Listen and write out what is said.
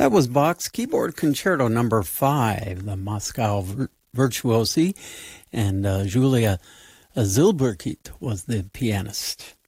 That was Bach's Keyboard Concerto number 5, the Moscow Virtuosi, and Julia Zilberkit was the pianist.